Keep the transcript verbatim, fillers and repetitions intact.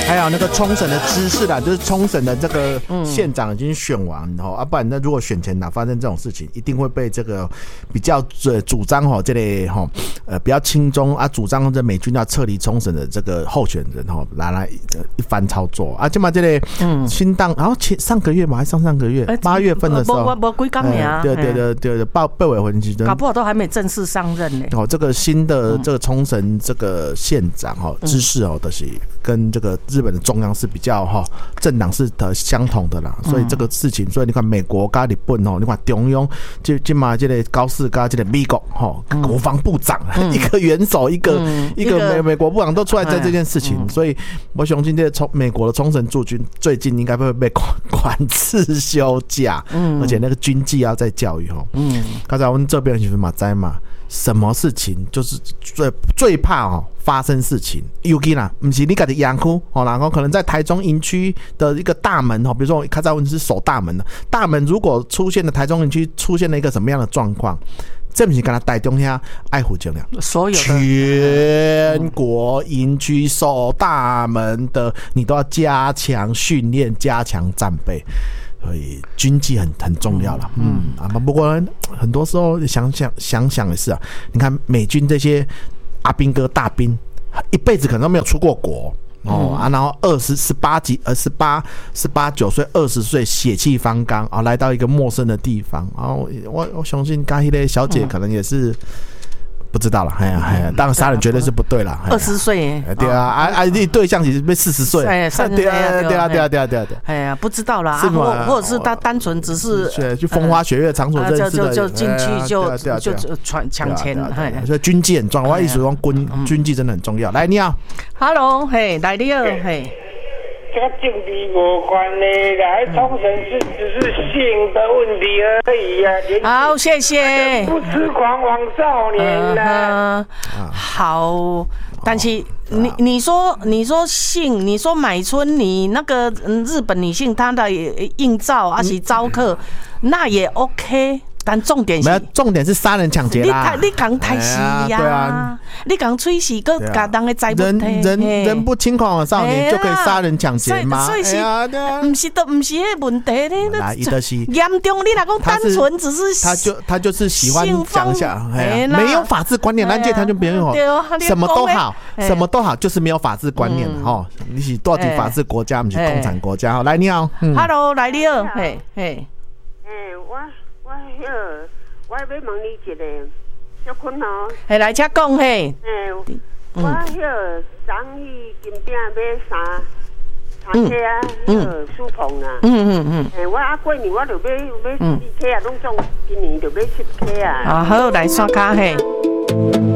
还有那个冲绳的知识啦，就是冲绳的这个县长已经选完，吼、嗯，啊，不然那如果选前哪发生这种事情，一定会被这个比较主张吼这类吼呃比较亲中啊，主张这美军要撤离冲绳的这个候选人吼拿来一番操作啊，起码这类新当，然后前上个月嘛，还上上个月八月份的时候， 我我几天呀， 对对对对对，报备委文其实搞不好都还没正式上任呢。 哦，这个新的这个冲绳这个县长哈，知识哦，都是跟这个日本的中央是比较哈政党是的相同的啦，所以这个事情，所以你看美国跟日本哦，你看中央就今嘛这个高市跟这个美国哈国防部长、嗯、一个元首，一个、嗯、一个美美国部长都出来在这件事情，嗯、所以我相信这冲美国的冲绳驻军最近应该会被管管制休假，嗯，而且那个军纪要再教育哈，嗯，刚才我们这边就是马仔嘛。什么事情就是最最怕哦发生事情，尤其啦，不是你家的养区哦，然后可能在台中营区的一个大门哦，比如说看在问是守大门的，大门如果出现了台中营区出现了一个什么样的状况，这不是跟他台中遐爱护尽量， 所有的全国营区守大门的，你都要加强训练，加强战备。所以军纪很很重要了，嗯啊，不过很多时候想想想想也是啊，你看美军这些阿兵哥大兵，一辈子可能都没有出过国哦、嗯、啊，然后二十十八几呃十八十八九岁二十岁血气方刚啊，来到一个陌生的地方，然后我我相信刚才那小姐可能也是。不知道了，哎呀哎呀，当然杀人绝对是不对了。 二十岁， 对啊，啊啊，你对象其实被四十岁，对啊对啊对啊对啊对啊对啊，哎呀，不知道啦，或或者是他单纯只是去风花雪月场所认识的， 就就进去就就抢抢钱， 所以军纪很重要。我意思说军军纪真的很重要。来，你好 ，Hello， 嘿，来你好，嘿。 这个政治无关的，来冲绳是只是性的问题而已啊。 好，谢谢。 不痴狂妄少年啦、 呃。好，但是你你说你说性，你说买春，你那个日本女性她的映照还是招客，嗯、那也 OK。但重点是， 重点是杀人抢劫啦！ 你你讲太死呀！对啊，你讲吹死个家当的财物人人人不轻狂的少年就可以杀人抢劫吗？ 所以是，不是都不是那问题呢？ 来，一个是严重，你来讲单纯只是他就他就是喜欢讲一下，没有法治观念，咱这他就没有什么都好，什么都好，就是没有法治观念哈。你是到底法治国家，不是共产国家？来，你好 ，Hello， 来你好，嘿嘿， 哎我。我迄个，我要问你一个，小坤哦。 嘿，来，请讲嘿。 诶，我迄个生意今边买三三车啊，迄个书棚啊。嗯嗯嗯。诶，我啊过年我就买买四车啊，拢总今年就买七车啊。 啊好，来刷卡嘿。